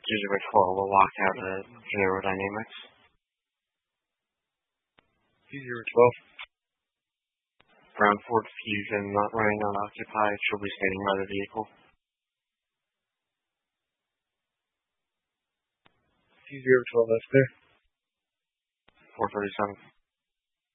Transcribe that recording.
2-0-12 will lock out at aerodynamics. 2-0-12. Ground Ford Fusion not running on occupied, she'll be standing by the vehicle. 2-0-12, that's clear. 437.